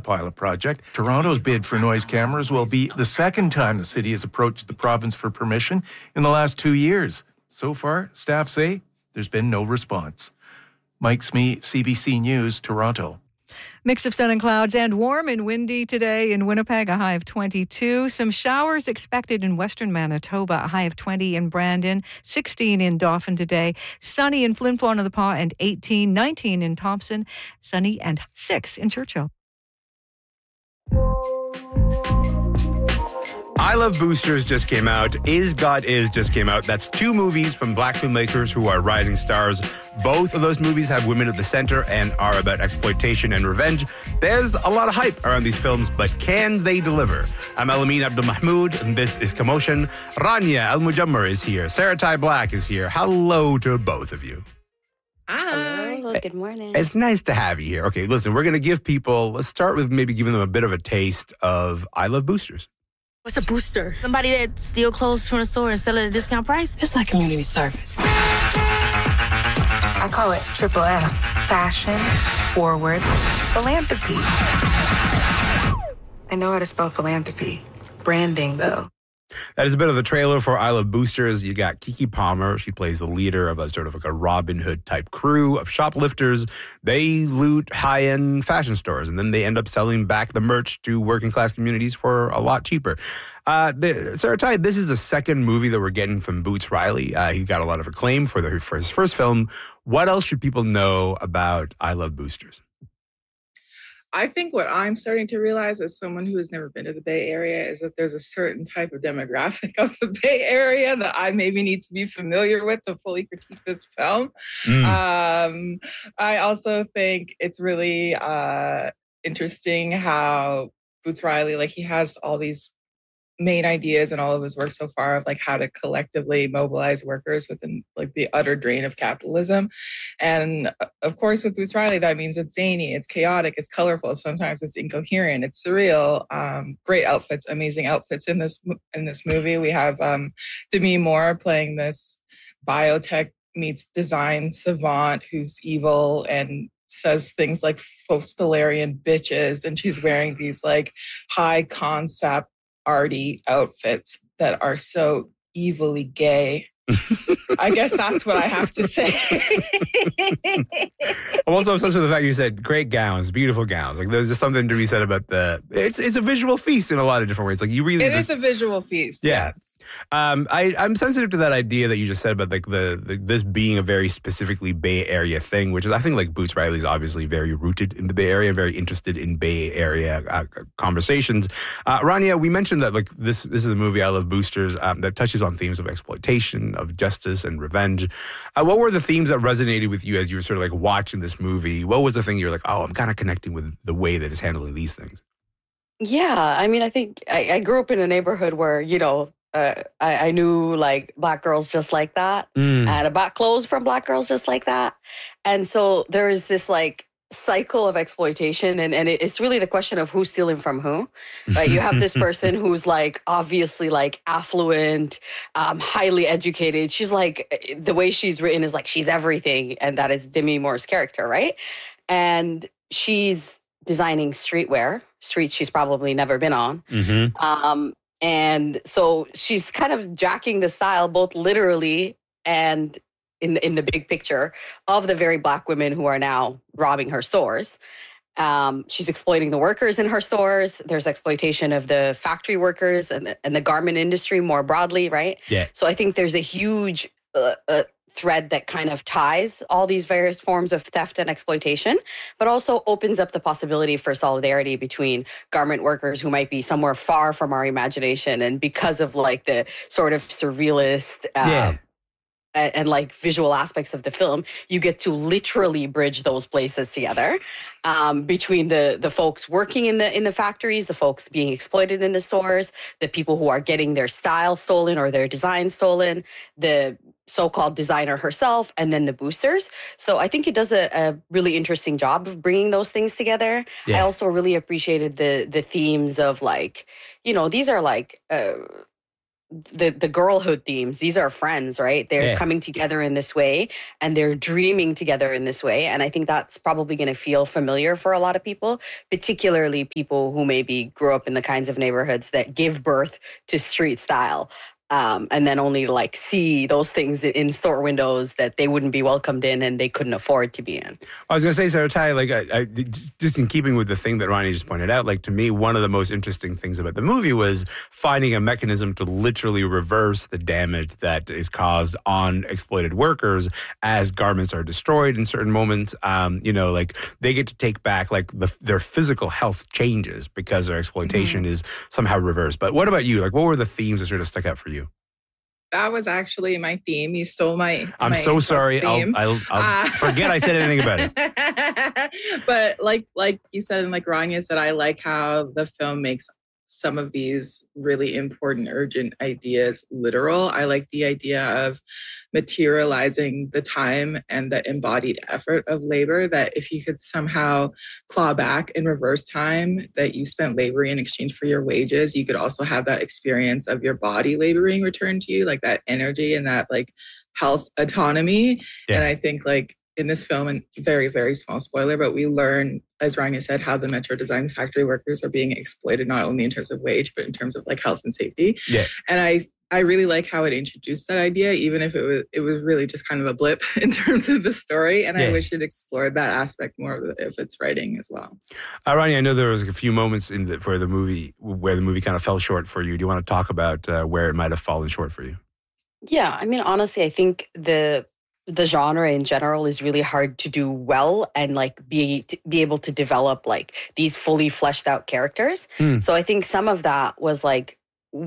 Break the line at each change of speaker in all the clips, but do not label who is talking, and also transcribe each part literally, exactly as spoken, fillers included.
pilot project. Toronto's bid for noise cameras will be the second time the city has approached the province for permission in the last two years. So far, staff say there's been no response. Mike Smee, C B C News, Toronto.
Mix of sun and clouds and warm and windy today in Winnipeg, a high of twenty-two. Some showers expected in western Manitoba, a high of twenty in Brandon, sixteen in Dauphin today. Sunny in Flin Flon of the Pas and eighteen, nineteen in Thompson, sunny and six in Churchill.
I Love Boosters just came out. Is God Is just came out. That's two movies from black filmmakers who are rising stars. Both of those movies have women at the center and are about exploitation and revenge. There's a lot of hype around these films, but can they deliver? I'm Elamin Abdul-Mahmoud, and this is Commotion. Rania Al-Mujammar is here. Sarah Ty Black is here. Hello to both of you.
Hi. Hello, good morning.
It's nice to have you here. Okay, listen, we're going to give people, let's start with maybe giving them a bit of a taste of I Love Boosters.
What's a booster?
Somebody that steal clothes from the store and sell it at a discount price?
It's like community service.
I call it triple F. Fashion, forward, philanthropy. I know how to spell philanthropy. Branding, though.
That is a bit of the trailer for I Love Boosters. You got Keke Palmer. She plays the leader of a sort of like a Robin Hood type crew of shoplifters. They loot high-end fashion stores, and then they end up selling back the merch to working class communities for a lot cheaper. Uh, the, Sarah Ty, this is the second movie that we're getting from Boots Riley. Uh, he got a lot of acclaim for, the, for his first film. What else should people know about I Love Boosters?
I think what I'm starting to realize as someone who has never been to the Bay Area is that there's a certain type of demographic of the Bay Area that I maybe need to be familiar with to fully critique this film. Mm. Um, I also think it's really uh, interesting how Boots Riley, like he has all these main ideas in all of his work so far of like how to collectively mobilize workers within like the utter drain of capitalism. And of course with Boots Riley, that means it's zany, it's chaotic, it's colorful, sometimes it's incoherent, it's surreal. Um, great outfits, amazing outfits in this in this movie. We have um, Demi Moore playing this biotech meets design savant who's evil and says things like Fostelarian bitches, and she's wearing these like high concept arty outfits that are so evilly gay. I guess that's what I have to say.
I'm also obsessed with the fact you said great gowns, beautiful gowns. Like there's just something to be said about the. It's it's a visual feast in a lot of different ways. Like you really.
It
just,
is a visual feast.
Yeah.
Yes.
Um, I I'm sensitive to that idea that you just said about like the, the this being a very specifically Bay Area thing, which is I think like Boots Riley's obviously very rooted in the Bay Area, very interested in Bay Area uh, conversations. Uh, Rania, we mentioned that like this this is a movie I Love Boosters um, that touches on themes of exploitation, of justice and revenge. Uh, what were the themes that resonated with you as you were sort of like watching this movie? What was the thing you were like, oh, I'm kind of connecting with the way that it's handling these things?
Yeah, I mean, I think I, I grew up in a neighborhood where, you know, uh, I, I knew like black girls just like that.
Mm.
I had to buy clothes from black girls just like that. And so there is this like cycle of exploitation, and, and it's really the question of who's stealing from who, right? You have this person who's like obviously like affluent, um, highly educated. She's like, the way she's written is like she's everything, and that is Demi Moore's character, right? And she's designing streetwear, streets she's probably never been on.
Mm-hmm.
Um, and so she's kind of jacking the style, both literally and in the, in the big picture of the very black women who are now robbing her stores. Um, she's exploiting the workers in her stores. There's exploitation of the factory workers and the, and the garment industry more broadly, right?
Yeah.
So I think there's a huge uh, uh, thread that kind of ties all these various forms of theft and exploitation, but also opens up the possibility for solidarity between garment workers who might be somewhere far from our imagination. And because of like the sort of surrealist uh,
yeah.
and, and like visual aspects of the film, you get to literally bridge those places together um, between the the folks working in the in the factories, the folks being exploited in the stores, the people who are getting their style stolen or their design stolen, the so-called designer herself, and then the boosters. So I think it does a, a really interesting job of bringing those things together.
Yeah.
I also really appreciated the the themes of like, you know, these are like uh, the the girlhood themes. These are friends, right? They're
Yeah.
coming together in this way and they're dreaming together in this way. And I think that's probably going to feel familiar for a lot of people, particularly people who maybe grew up in the kinds of neighborhoods that give birth to street style. Um, and then only like see those things in store windows that they wouldn't be welcomed in and they couldn't afford to be in.
I was going to say, Sarah Tai, like, I, I, just in keeping with the thing that Ronnie just pointed out, like, to me, one of the most interesting things about the movie was finding a mechanism to literally reverse the damage that is caused on exploited workers as garments are destroyed in certain moments. Um, you know, like, they get to take back, like, the, their physical health changes because their exploitation mm-hmm. is somehow reversed. But what about you? Like, what were the themes that sort of stuck out for you?
That was actually my theme. You stole my.
I'm
my
so sorry.
Theme.
I'll, I'll, I'll uh, forget I said anything about it.
But like, like you said, and like Rania said, I like how the film makes some of these really important, urgent ideas literal. I like the idea of materializing the time and the embodied effort of labor, that if you could somehow claw back and reverse time that you spent laboring in exchange for your wages, you could also have that experience of your body laboring returned to you, like that energy and that like health autonomy. Yeah. And I think like in this film, and very, very small spoiler, but we learn, as Rania said, how the Metro Design factory workers are being exploited, not only in terms of wage, but in terms of like health and safety. Yeah. And I, I really like how it introduced that idea, even if it was, it was really just kind of a blip in terms of the story. And yeah. I wish it explored that aspect more of its writing as well.
Uh, Rania, I know there was a few moments in the, for the movie where the movie kind of fell short for you. Do you want to talk about uh, where it might have fallen short for you?
Yeah. I mean, honestly, I think the the genre in general is really hard to do well and like be to be able to develop like these fully fleshed out characters. Mm. So I think some of that was like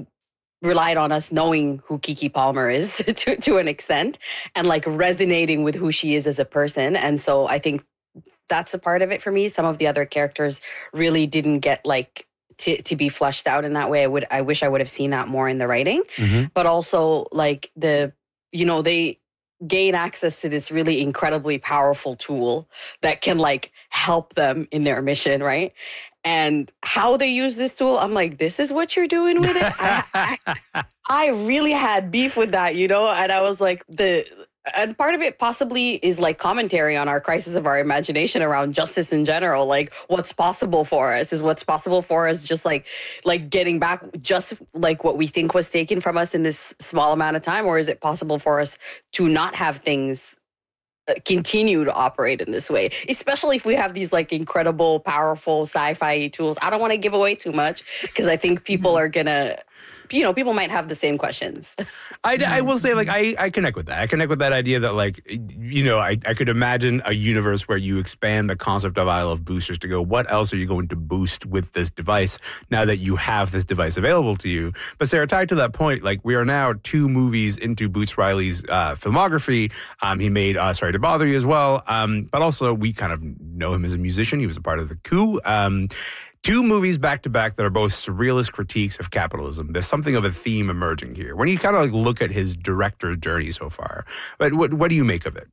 relied on us knowing who Keke Palmer is to, to an extent and like resonating with who she is as a person. And so I think that's a part of it for me. Some of the other characters really didn't get like to, to be fleshed out in that way. I would, I wish I would have seen that more in the writing, mm-hmm. but also like the, you know, they gain access to this really incredibly powerful tool that can like help them in their mission, right? And how they use this tool, I'm like, this is what you're doing with it? I, I, I really had beef with that, you know? And I was like, the and part of it possibly is like commentary on our crisis of our imagination around justice in general. Like what's possible for us is what's possible for us just like like getting back just like what we think was taken from us in this small amount of time? Or is it possible for us to not have things continue to operate in this way, especially if we have these like incredible, powerful sci-fi tools? I don't want to give away too much because I think people are gonna, you know, people might have the same questions.
I, I will say, like, I, I connect with that. I connect with that idea that, like, you know, I, I could imagine a universe where you expand the concept of Isle of Boosters to go, what else are you going to boost with this device now that you have this device available to you? But Sarah, tied to that point, like, we are now two movies into Boots Riley's uh, filmography. Um, he made uh, Sorry to Bother You as well. Um, but also, we kind of know him as a musician. He was a part of The Coup. Um, Two movies back to back that are both surrealist critiques of capitalism. There's something of a theme emerging here. When you kind of like look at his director journey so far, but what what do you make of it?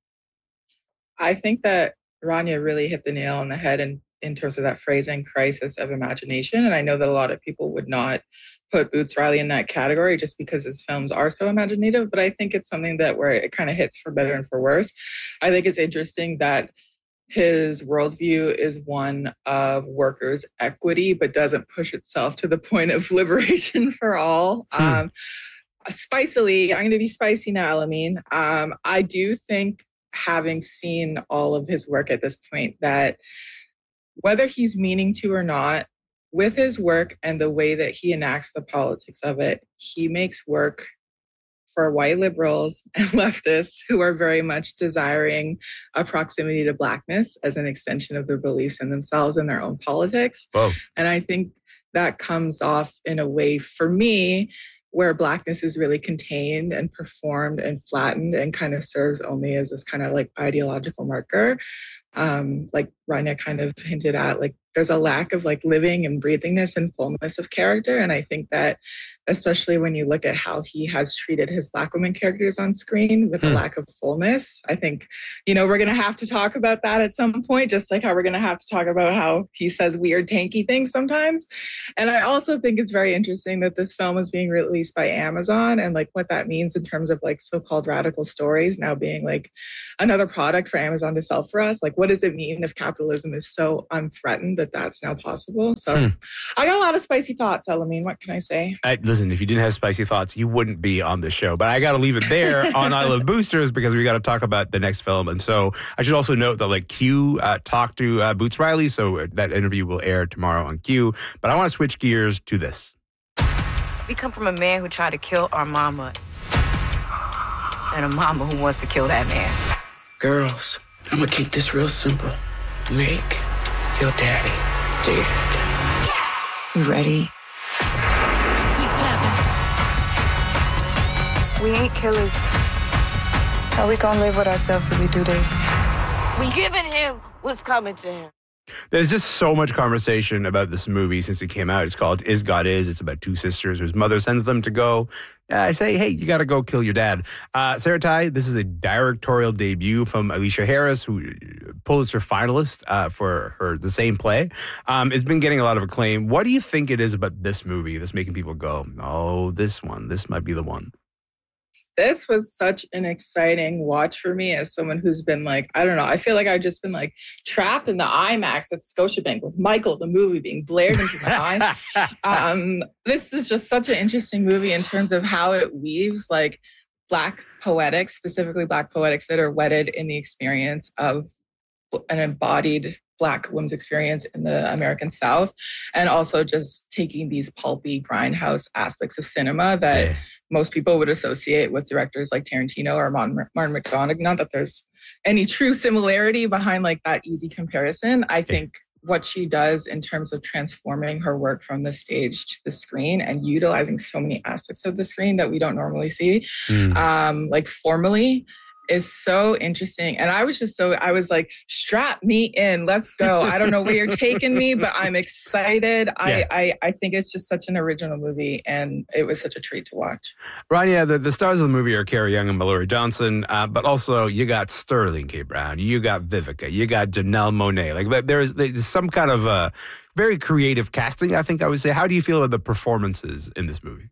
I think that Rania really hit the nail on the head in, in terms of that phrasing, crisis of imagination. And I know that a lot of people would not put Boots Riley in that category just because his films are so imaginative. But I think it's something that where it kind of hits for better and for worse. I think it's interesting that his worldview is one of workers' equity, but doesn't push itself to the point of liberation for all. Hmm. Um, spicily, I'm going to be spicy now, Alameen. Um, I do think, having seen all of his work at this point, that whether he's meaning to or not, with his work and the way that he enacts the politics of it, he makes work for white liberals and leftists who are very much desiring a proximity to Blackness as an extension of their beliefs in themselves and their own politics. Whoa. And I think that comes off in a way, for me, where Blackness is really contained and performed and flattened and kind of serves only as this kind of like ideological marker. Um, like Rania kind of hinted at, like there's a lack of like living and breathingness and fullness of character. And I think that especially when you look at how he has treated his Black women characters on screen with
Hmm.
a lack of fullness. I think, you know, we're going to have to talk about that at some point, just like how we're going to have to talk about how he says weird, tanky things sometimes. And I also think it's very interesting that this film is being released by Amazon and like what that means in terms of like so-called radical stories now being like another product for Amazon to sell for us. Like, what does it mean if capitalism is so unthreatened that that's now possible? So
Hmm.
I got a lot of spicy thoughts, Elamine. What can I say?
I, listen, if you didn't have spicy thoughts, you wouldn't be on this show. But I got to leave it there on I Love Boosters because we got to talk about the next film. And so I should also note that like Q uh, talked to uh, Boots Riley, so that interview will air tomorrow on Q. But I want to switch gears to this.
We come from a man who tried to kill our mama and a mama who wants to kill that man.
Girls, I'm gonna keep this real simple. Make your daddy dead.
You ready?
We ain't killers. How we gonna live with ourselves if we do this?
We giving him what's coming to him.
There's just so much conversation about this movie since it came out. It's called Is God Is. It's about two sisters whose mother sends them to go. Uh, I say, hey, you got to go kill your dad. Uh, Sarah Tai, this is a directorial debut from Alicia Harris, who Pulitzer finalist uh, for her the same play. Um, it's been getting a lot of acclaim. What do you think it is about this movie that's making people go, oh, this one, this might be the one?
This was such an exciting watch for me as someone who's been like, I don't know, I feel like I've just been like trapped in the IMAX at Scotiabank with Michael, the movie being blared into my eyes. Um, this is just such an interesting movie in terms of how it weaves like Black poetics, specifically Black poetics that are wedded in the experience of an embodied Black women's experience in the American South, and also just taking these pulpy grindhouse aspects of cinema that
Yeah.
most people would associate with directors like Tarantino or Martin, Martin McDonagh. Not that there's any true similarity behind like that easy comparison. I think what she does in terms of transforming her work from the stage to the screen and utilizing so many aspects of the screen that we don't normally see,
Mm.
um, like formally, is so interesting. And I was just so, I was like, strap me in, let's go. I don't know where you're taking me, but I'm excited.
Yeah.
I, I I think it's just such an original movie and it was such a treat to watch.
Rania, the, the stars of the movie are Carrie Young and Mallory Johnson, uh, but also you got Sterling K. Brown, you got Vivica, you got Janelle Monáe. Like there's, there's some kind of uh, very creative casting, I think I would say. How do you feel about the performances in this movie?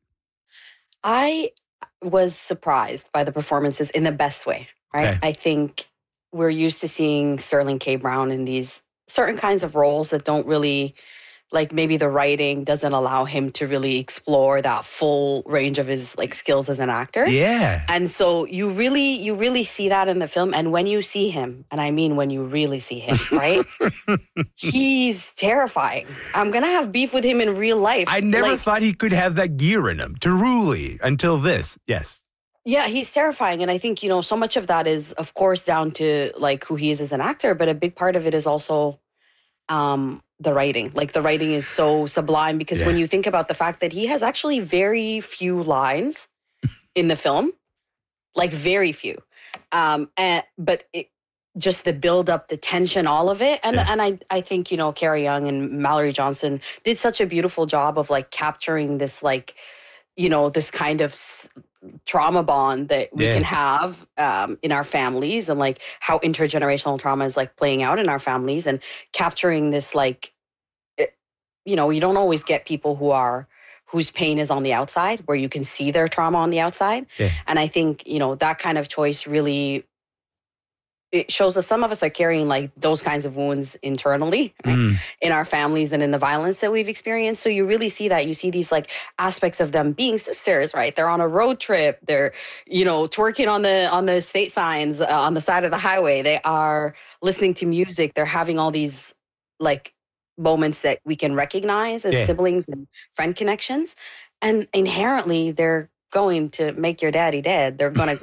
I was surprised by the performances in the best way, right?
Okay.
I think we're used to seeing Sterling K. Brown in these certain kinds of roles that don't really, like maybe the writing doesn't allow him to really explore that full range of his like skills as an actor.
Yeah.
And so you really, you really see that in the film. And when you see him, and I mean when you really see him, right? He's terrifying. I'm going to have beef with him in real life.
I never
Like,
thought he could have that gear in him, truly, until this. Yes.
yeah, he's terrifying. And I think, you know, so much of that is, of course, down to like who he is as an actor. But a big part of it is also um, the writing. Like the writing is so sublime because
Yeah.
when you think about the fact that he has actually very few lines in the film, like very few. Um, and, but it, just the build up, the tension, all of it. And
Yeah.
and I, I think, you know, Carrie Young and Mallory Johnson did such a beautiful job of like capturing this, like, you know, this kind of s- trauma bond that we
Yeah.
can have um, in our families and like how intergenerational trauma is like playing out in our families and capturing this, like, it, you know, you don't always get people who are, whose pain is on the outside, where you can see their trauma on the outside.
Yeah.
And I think, you know, that kind of choice really, it shows us some of us are carrying like those kinds of wounds internally, right?
Mm.
In our families and in the violence that we've experienced. So you really see that. You see these like aspects of them being sisters, right? They're on a road trip. They're, you know, twerking on the on the state signs uh, on the side of the highway. They are listening to music. They're having all these like moments that we can recognize as
Yeah.
siblings and friend connections. And inherently, they're going to make your daddy dead. They're going to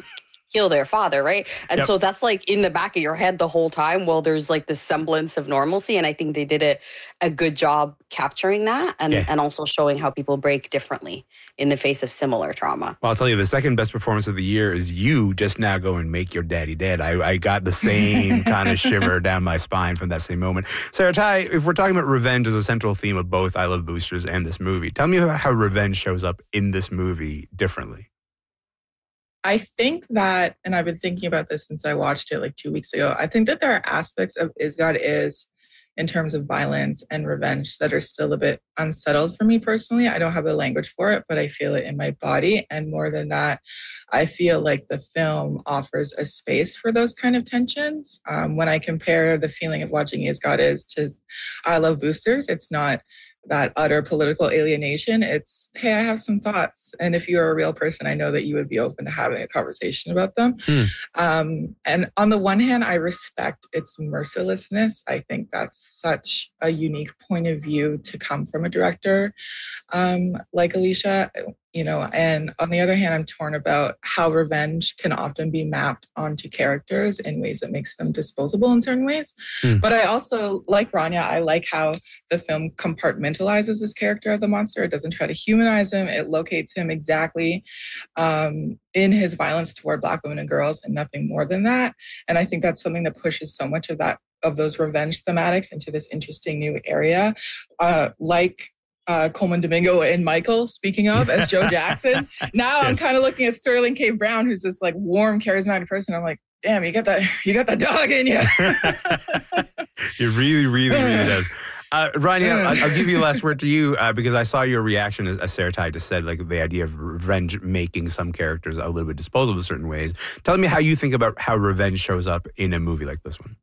kill their father, right? And
Yep.
so that's like in the back of your head the whole time while there's like this semblance of normalcy. And I think they did a, a good job capturing that and,
Yeah.
and also showing how people break differently in the face of similar trauma.
Well, I'll tell you, the second best performance of the year is you just now go and make your daddy dead. I, I got the same kind of shiver down my spine from that same moment. Sarah Ty, if we're talking about revenge as a central theme of both I Love Boosters and this movie, tell me about how revenge shows up in this movie differently.
I think that, and I've been thinking about this since I watched it like two weeks ago, I think that there are aspects of Is God Is in terms of violence and revenge that are still a bit unsettled for me personally. I don't have the language for it, but I feel it in my body. And more than that, I feel like the film offers a space for those kind of tensions. Um, when I compare the feeling of watching Is God Is to I Love Boosters, it's not that utter political alienation. It's, hey, I have some thoughts. And if you're a real person, I know that you would be open to having a conversation about them.
Hmm.
Um, and on the one hand, I respect its mercilessness. I think that's such a unique point of view to come from a director um, like Alicia. You know, and on the other hand, I'm torn about how revenge can often be mapped onto characters in ways that makes them disposable in certain ways.
Mm.
But I also, like Rania, I like how the film compartmentalizes this character of the monster. It doesn't try to humanize him. It locates him exactly um, in his violence toward Black women and girls and nothing more than that. And I think that's something that pushes so much of that, of those revenge thematics into this interesting new area. Uh, like Uh, Coleman Domingo and Michael, speaking of, as Joe Jackson. Now yes. I'm kind of looking at Sterling K. Brown, who's this like warm, charismatic person. I'm like, damn, you got that, you got that dog in you.
It really, really, really does. Uh, Rania, I'll, I'll give you the last word to you uh, because I saw your reaction, as, as Sarah Ty just said, like the idea of revenge making some characters a little bit disposable in certain ways. Tell me how you think about how revenge shows up in a movie like this one.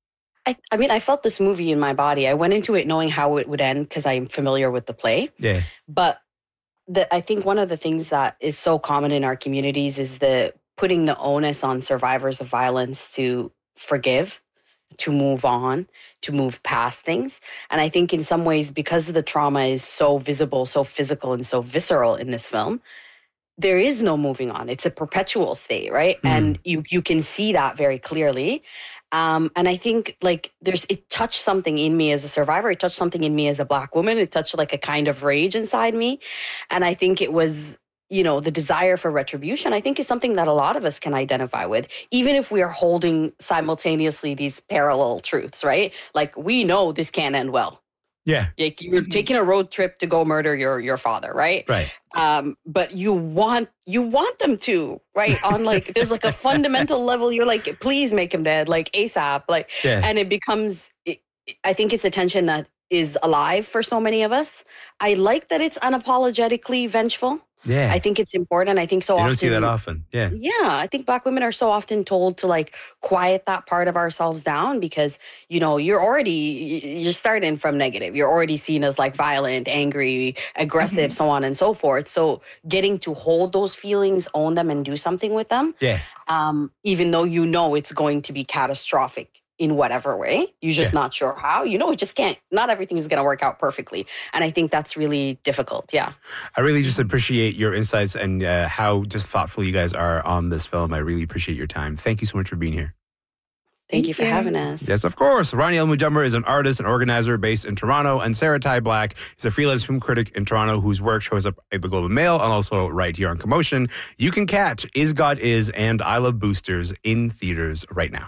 I, I mean, I felt this movie in my body. I went into it knowing how it would end because I'm familiar with the play.
Yeah.
But the, I think one of the things that is so common in our communities is the putting the onus on survivors of violence to forgive, to move on, to move past things. And I think in some ways, because the trauma is so visible, so physical, and so visceral in this film, there is no moving on. It's a perpetual state, right? Mm. And you you can see that very clearly. Um, and I think like there's, it touched something in me as a survivor. It touched something in me as a Black woman. It touched like a kind of rage inside me. And I think it was, you know, the desire for retribution, I think is something that a lot of us can identify with, even if we are holding simultaneously these parallel truths, right? Like we know this can't end well.
Yeah.
Like you're mm-hmm. taking a road trip to go murder your your father, right?
Right.
Um, but you want you want them to, right? On like there's like a fundamental level, you're like, please make him dead, like ASAP. Like
yeah.
And it becomes it, I think it's a tension that is alive for so many of us. I like that it's unapologetically vengeful.
Yeah.
I think it's important. I think so
you
often.
don't see that often. Yeah.
Yeah. I think Black women are so often told to like quiet that part of ourselves down because, you know, you're already, you're starting from negative. You're already seen as like violent, angry, aggressive, mm-hmm. so on and so forth. So getting to hold those feelings, own them and do something with them.
Yeah.
Um, even though you know it's going to be catastrophic in whatever way, you're just yeah. not sure how, you know, it just can't, not everything is going to work out perfectly. And I think that's really difficult. Yeah.
I really just appreciate your insights and uh, how just thoughtful you guys are on this film. I really appreciate your time. Thank you so much for being here.
Thank, Thank you for you. having us.
Yes, of course. Rania Al-Mujammer is an artist and organizer based in Toronto, and Sarah Ty Black is a freelance film critic in Toronto whose work shows up at the Globe and Mail and also right here on Commotion. You can catch Is God Is and I Love Boosters in theaters right now.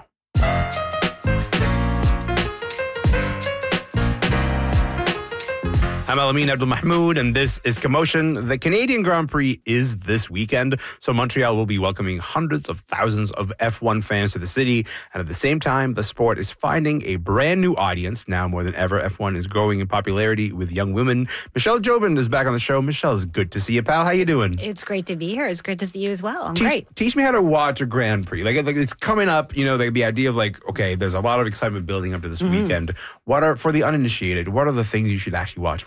I'm Alameen Abdul-Mahmoud, and this is Commotion. The Canadian Grand Prix is this weekend, so Montreal will be welcoming hundreds of thousands of F one fans to the city. And at the same time, the sport is finding a brand new audience. Now more than ever, F one is growing in popularity with young women. Michelle Jobin is back on the show. Michelle, it's good to see you, pal. How you doing?
It's great to be here. It's great to see you as well. I'm
teach,
great.
Teach me how to watch a Grand Prix. Like, like it's coming up, you know, the, the idea of like, okay, there's a lot of excitement building up to this mm-hmm. weekend. What are, for the uninitiated, what are the things you should actually watch for?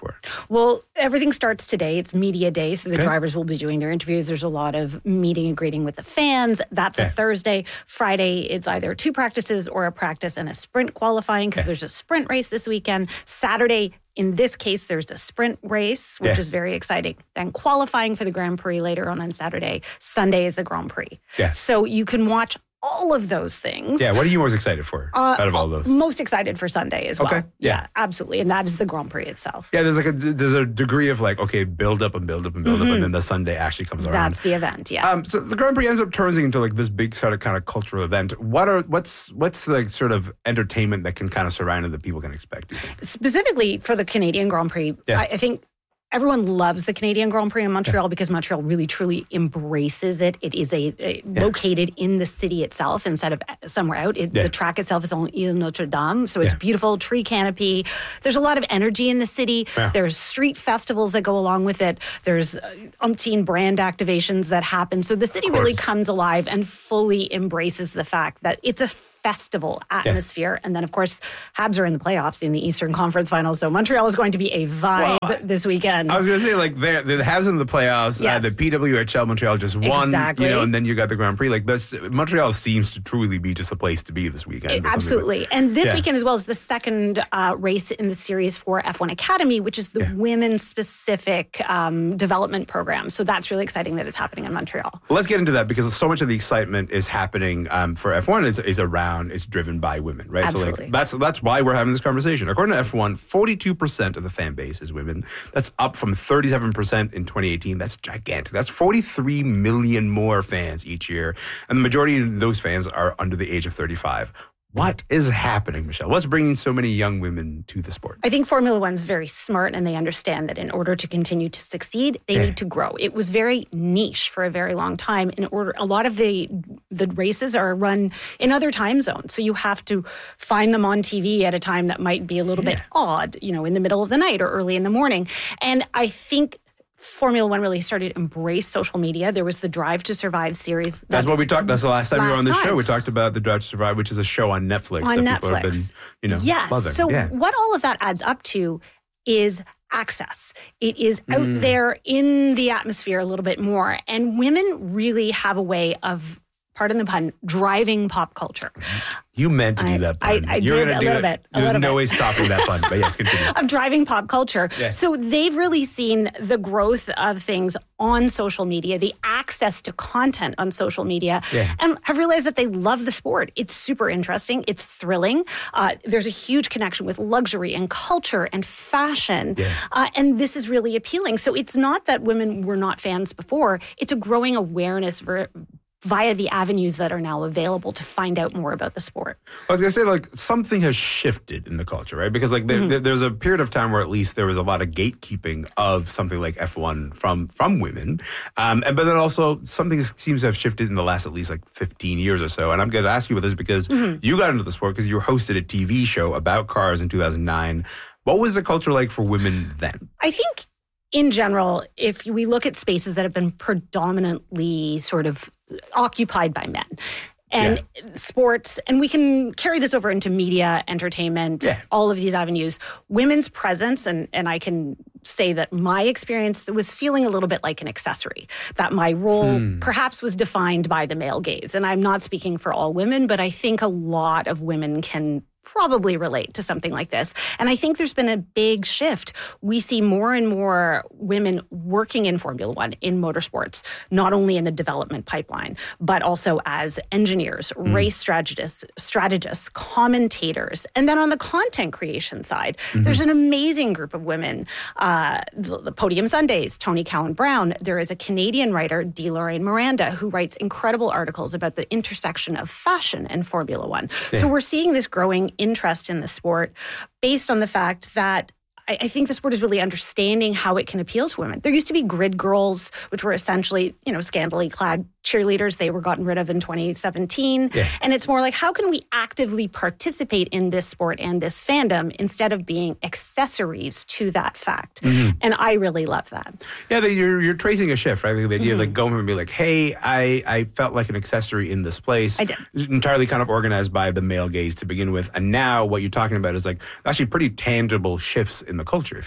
for?
Well, everything starts today. It's media day, so the
Okay.
drivers will be doing their interviews. There's a lot of meeting and greeting with the fans. That's
Okay.
a Thursday. Friday, it's either two practices or a practice and a sprint qualifying because
Okay.
there's a sprint race this weekend. Saturday, in this case, there's a sprint race, which
Yeah.
is very exciting. Then qualifying for the Grand Prix later on on Saturday. Sunday is the Grand Prix.
Yeah.
So you can watch all of those things.
Yeah, what are you most excited for
Uh,
out of all those?
Most excited for Sunday as well.
Okay, yeah.
absolutely. And that is the Grand Prix itself.
Yeah, there's like a there's a degree of like, okay, build up and build up and build up, and then the Sunday actually comes around.
That's the event, yeah.
Um, so the Grand Prix ends up turning into like this big sort of kind of cultural event. What are what's what's the like, sort of entertainment that can kind of surround it that people can expect? Do you think?
Specifically for the Canadian Grand Prix,
Yeah.
I, I think everyone loves the Canadian Grand Prix in Montreal yeah. because Montreal really truly embraces it. It is a, a yeah. located in the city itself instead of somewhere out. It, yeah. The track itself is on Ile Notre Dame, so it's yeah. beautiful, tree canopy. There's a lot of energy in the city. Yeah. There's street festivals that go along with it. There's uh, umpteen brand activations that happen. So the city really comes alive and fully embraces the fact that it's a festival atmosphere. Yeah. And then, of course, Habs are in the playoffs in the Eastern Conference Finals. So Montreal is going to be a vibe well, this weekend.
I was going to say, like, the Habs in the playoffs, yes. uh, the P W H L Montreal just won,
exactly.
you know, and then you got the Grand Prix. Like, this, Montreal seems to truly be just a place to be this weekend.
It, absolutely. Like, and this
yeah.
weekend as well is the second uh, race in the series for F one Academy, which is the yeah. women-specific um, development program. So that's really exciting that it's happening in Montreal.
Well, let's get into that because so much of the excitement is happening um, for F one is, is around is driven by women, right?
Absolutely.
So like that's that's why we're having this conversation. According to F one, forty-two percent of the fan base is women. That's up from thirty-seven percent in twenty eighteen. That's gigantic. That's forty-three million more fans each year. And the majority of those fans are under the age of thirty-five. What is happening, Michelle? What's bringing so many young women to the sport?
I think Formula One's very smart and they understand that in order to continue to succeed, they
yeah.
need to grow. It was very niche for a very long time. In order, a lot of the the races are run in other time zones. So you have to find them on T V at a time that might be a little yeah. bit odd, you know, in the middle of the night or early in the morning. And I think Formula One really started to embrace social media. There was the Drive to Survive series.
That's, that's what we talked. That's the last time you were on the
time.
show. We talked about the Drive to Survive, which is a show on Netflix
on
that
Netflix.
people have been, you know,
yes.
loving.
So
yeah.
what all of that adds up to is access. It is out
Mm.
there in the atmosphere a little bit more, and women really have a way of, pardon the pun, driving pop culture.
You meant to do
I,
that pun.
I, I
You're
did
gonna
a
do
little
it.
bit. A
There's
little
no
bit.
way stopping that pun, but yes, continue.
Of driving pop culture.
Yeah.
So they've really seen the growth of things on social media, the access to content on social media,
yeah.
and have realized that they love the sport. It's super interesting. It's thrilling. Uh, there's a huge connection with luxury and culture and fashion.
Yeah.
Uh, and this is really appealing. So it's not that women were not fans before. It's a growing awareness for via the avenues that are now available to find out more about the sport.
I was going to say, like, something has shifted in the culture, right? Because, like, there, mm-hmm. there's a period of time where at least there was a lot of gatekeeping of something like F one from from women. Um, and But then also something seems to have shifted in the last at least, like, fifteen years or so. And I'm going to ask you about this because mm-hmm. you got into the sport because you hosted a T V show about cars in two thousand nine. What was the culture like for women then?
I think, in general, if we look at spaces that have been predominantly sort of occupied by men and yeah. sports, and we can carry this over into media, entertainment, yeah. all of these avenues, women's presence, and, and I can say that my experience was feeling a little bit like an accessory, that my role hmm. perhaps was defined by the male gaze. And I'm not speaking for all women, but I think a lot of women can probably relate to something like this. And I think there's been a big shift. We see more and more women working in Formula One, in motorsports, not only in the development pipeline, but also as engineers, mm. race strategists, strategists, commentators. And then on the content creation side, mm-hmm. there's an amazing group of women. Uh, the, the Podium Sundays, Tony Cowan Brown. There is a Canadian writer, D. Lorraine Miranda, who writes incredible articles about the intersection of fashion and Formula One. Yeah. So we're seeing this growing interest in the sport based on the fact that I, I think the sport is really understanding how it can appeal to women. There used to be grid girls, which were essentially, you know, scantily clad cheerleaders. They were gotten rid of in twenty seventeen. Yeah. And it's more like, how can we actively participate in this sport and this fandom instead of being accessories to that fact? Mm-hmm. And I really love that.
Yeah, you're you're tracing a shift, right? Like the idea mm-hmm. of like going and be like, hey, I, I felt like an accessory in this place.
I did.
Entirely kind of organized by the male gaze to begin with. And now what you're talking about is like actually pretty tangible shifts in the culture, if you will.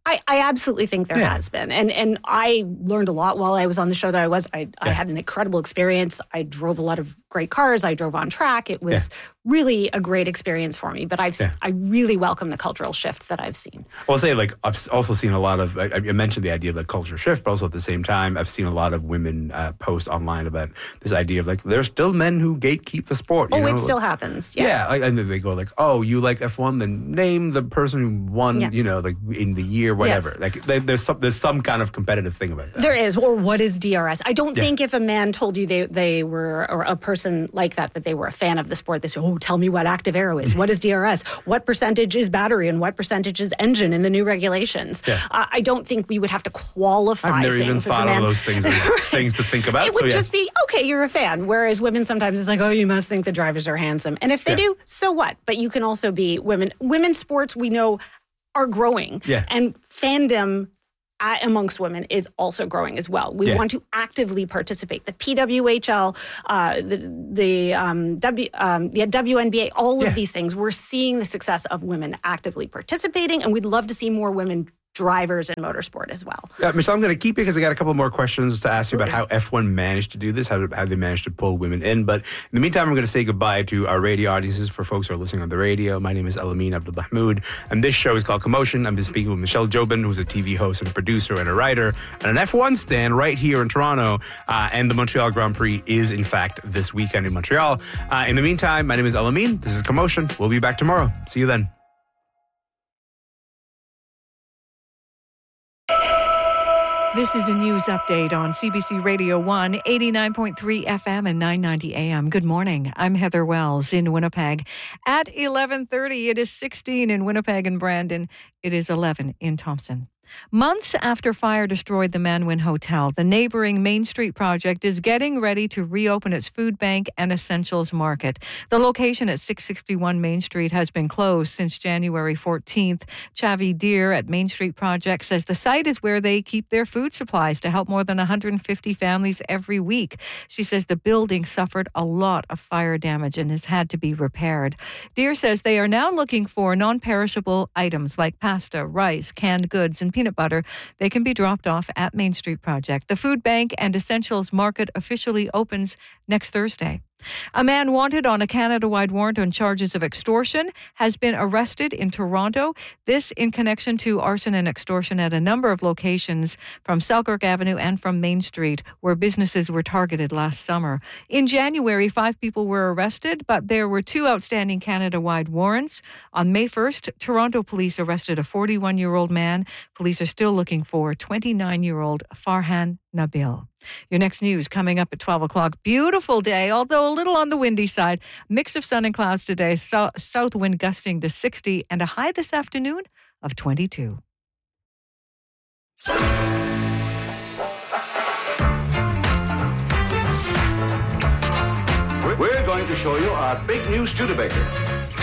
I, I absolutely think there yeah. has been. And and I learned a lot while I was on the show that I was. I, yeah. I had an incredible experience. I drove a lot of great cars. I drove on track. It was yeah. really a great experience for me. But I've yeah. I really welcome the cultural shift that I've seen.
I'll say, like, I've also seen a lot of, I, I mentioned the idea of the culture shift, but also at the same time, I've seen a lot of women uh, post online about this idea of, like, there's still men who gatekeep the sport. You
oh,
know?
it still happens, yes.
Yeah, like, and then they go like, oh, you like F one? Then name the person who won, yeah. you know, like, in the year, whatever. Yes. Like, they, there's some there's some kind of competitive thing about that.
There is. Or what is D R S? I don't yeah. think if a man told you they, they were, or a person like that, that they were a fan of the sport, they say, oh, tell me what active aero is. What is D R S? What percentage is battery and what percentage is engine in the new regulations? Yeah. Uh, I don't think we would have to qualify
I've never
things
even thought of those things as things to think about.
It would
so,
just
yeah.
be, okay, you're a fan. Whereas women sometimes it's like, oh, you must think the drivers are handsome. And if they yeah. do, so what? But you can also be women. Women's sports, we know, are growing.
Yeah.
And fandom Uh, amongst women is also growing as well. We yeah. want to actively participate. The P W H L, uh, the the um, W um, the W N B A, all yeah. of these things. We're seeing the success of women actively participating, and we'd love to see more women drivers in motorsport as well.
Yeah, Michelle, I'm going to keep you because I got a couple more questions to ask you about how F one managed to do this, how, how they managed to pull women in. But in the meantime, I'm going to say goodbye to our radio audiences for folks who are listening on the radio. My name is Elamin Abdulmahmoud, and this show is called Commotion. I'm just speaking with Michelle Jobin, who's a T V host and a producer and a writer, and an F one stan right here in Toronto. Uh, and the Montreal Grand Prix is, in fact, this weekend in Montreal. Uh, in the meantime, my name is Elamin. This is Commotion. We'll be back tomorrow. See you then.
This is a news update on C B C Radio one, eighty-nine point three F M and nine ninety A M. Good morning. I'm Heather Wells in Winnipeg. At eleven thirty, it is sixteen in Winnipeg and Brandon. It is eleven in Thompson. Months after fire destroyed the Manwin Hotel, the neighboring Main Street project is getting ready to reopen its food bank and essentials market. The location at six sixty-one Main Street has been closed since January fourteenth. Chavi Deer at Main Street Project says the site is where they keep their food supplies to help more than one hundred fifty families every week. She says the building suffered a lot of fire damage and has had to be repaired. Deer says they are now looking for non-perishable items like pasta, rice, canned goods, and peanut butter. They can be dropped off at Main Street Project. The food bank and essentials market officially opens next Thursday. A man wanted on a Canada-wide warrant on charges of extortion has been arrested in Toronto. This in connection to arson and extortion at a number of locations from Selkirk Avenue and from Main Street, where businesses were targeted last summer. In January, five people were arrested, but there were two outstanding Canada-wide warrants. On May first, Toronto police arrested a forty-one-year-old man. Police are still looking for twenty-nine-year-old Farhan Nabil. Your next news coming up at twelve o'clock. Beautiful day, although a little on the windy side. Mix of sun and clouds today. So- south wind gusting to sixty and a high this afternoon of twenty-two.
We're going to show you our big new Studebaker.